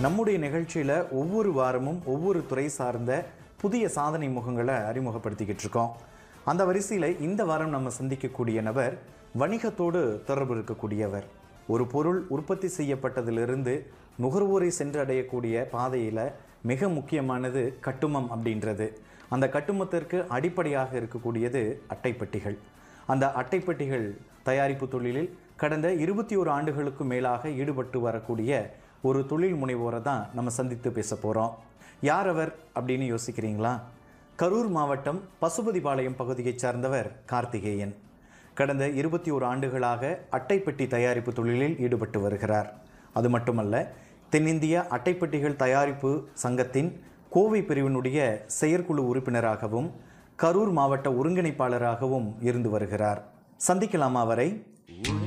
நம்முடைய நிகழ்ச்சியில் ஒவ்வொரு வாரமும் ஒவ்வொரு துறை சார்ந்த புதிய சாதனை முகங்களை அறிமுகப்படுத்திக்கிட்டு இருக்கோம். அந்த வரிசையில் இந்த வாரம் நம்ம சந்திக்கக்கூடிய நபர் வணிகத்தோடு தொடர்பு இருக்கக்கூடியவர். ஒரு பொருள் உற்பத்தி செய்யப்பட்டதிலிருந்து நுகர்வோரை சென்றடையக்கூடிய பாதையில் மிக முக்கியமானது கட்டுமம் அப்படின்றது. அந்த கட்டுமத்திற்கு அடிப்படையாக இருக்கக்கூடியது அட்டைப்பெட்டிகள். அந்த அட்டைப்பெட்டிகள் தயாரிப்பு தொழிலில் கடந்த 21 ஆண்டுகளுக்கு மேலாக ஈடுபட்டு வரக்கூடிய ஒரு தொழில் முனைவோரை தான் நம்ம சந்தித்து பேச போகிறோம். யார் அவர் அப்படின்னு யோசிக்கிறீங்களா? கரூர் மாவட்டம் பசுபதிபாளையம் பகுதியைச் சார்ந்தவர் கார்த்திகேயன். கடந்த 21 ஆண்டுகளாக அட்டைப்பெட்டி தயாரிப்பு தொழிலில் ஈடுபட்டு வருகிறார். அது மட்டுமல்ல, தென்னிந்திய அட்டைப்பெட்டிகள் தயாரிப்பு சங்கத்தின் கோவை பிரிவினுடைய செயற்குழு உறுப்பினராகவும் கரூர் மாவட்ட ஒருங்கிணைப்பாளராகவும் இருந்து வருகிறார். சந்திக்கலாமா அவரை?